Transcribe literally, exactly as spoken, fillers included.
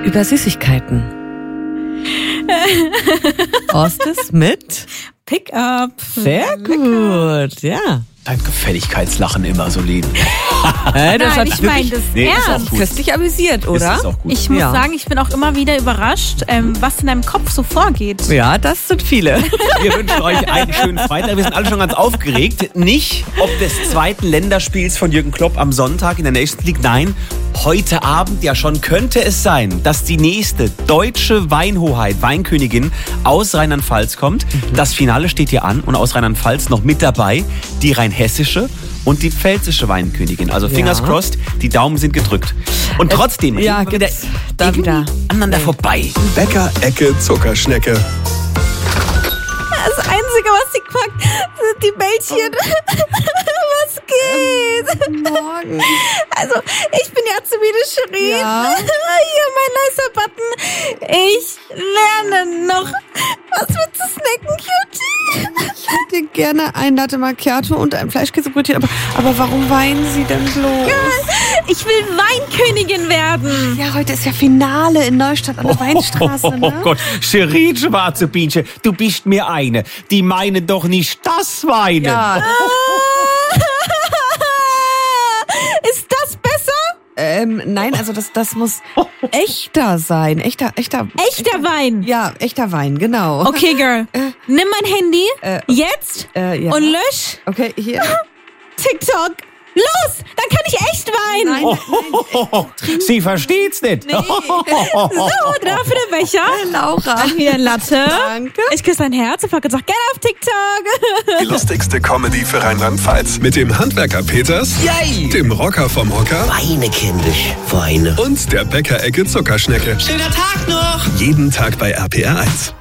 über Süßigkeiten. Hostess mit Pickup. Sehr gut, ja. Dein Gefälligkeitslachen immer so lieben. Äh, das Nein, hat ich wirklich meine das Nee, ist auch ernst. gut. köstlich amüsiert, oder? Ist auch gut. Ich muss Ja. sagen, ich bin auch immer wieder überrascht, ähm, was in deinem Kopf so vorgeht. Ja, das sind viele. Wir wünschen euch einen schönen Freitag. Wir sind alle schon ganz aufgeregt. Nicht ob des zweiten Länderspiels von Jürgen Klopp am Sonntag in der Nations League. Nein, heute Abend ja schon könnte es sein, dass die nächste deutsche Weinhoheit, Weinkönigin aus Rheinland-Pfalz kommt. Mhm. Das Finale steht hier an und aus Rheinland-Pfalz noch mit dabei die rheinhessische und die pfälzische Weinkönigin. Also fingers Ja. crossed, die Daumen sind gedrückt. Und trotzdem ja, reden wir wieder gibt's da irgendwie wieder. aneinander vorbei. Bäcker Ecke Zuckerschnecke. Das Einzige, was sie packt, sind die Bällchen. Was geht? Morgen. Also, ich bin ja Azubine Shirin. Ja. Hier mein nicer Button. Ich lerne noch. Was willst du snacken, Cutie? Ich hätte gerne ein Latte Macchiato und ein Fleischkäsebrötchen. Aber, aber warum weinen Sie denn bloß? Ich will Weinkönigin werden. Ja, heute ist ja Finale in Neustadt an der Weinstraße, Oh, ne? Gott, Shirin, schwarze Bienchen, du bist mir eine. Die meinen doch nicht das Weinen. Ja, Ist das besser? ähm, nein, also das, das muss echter sein. Echter, echter. Echter Wein. Ja, echter Wein, genau. Okay, Girl. Nimm mein Handy Äh, jetzt Äh, ja. und lösch Okay, hier. TikTok. Los, dann kann ich echt weinen. Nein, Oh, Sie versteht's nicht. So, dafür der Becher. Laura. Hier ein Latte. Danke. Ich küsse dein Herz und Volker sagt, gerne auf TikTok. Die lustigste Comedy für Rheinland-Pfalz. Mit dem Handwerker Peters, Yay. dem Rocker vom Hocker Weine, kindisch, Weine. und der Bäcker Ecke Zuckerschnecke. Schöner Tag noch! Jeden Tag bei R P R eins.